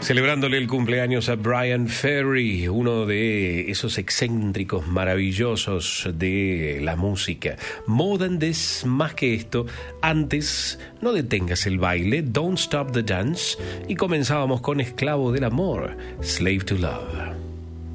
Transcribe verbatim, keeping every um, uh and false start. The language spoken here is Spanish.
Celebrándole el cumpleaños a Bryan Ferry, uno de esos excéntricos maravillosos de la música. More Than This, más que esto. Antes, No detengas el baile, Don't Stop the Dance. Y comenzábamos con Esclavo del Amor, Slave to Love.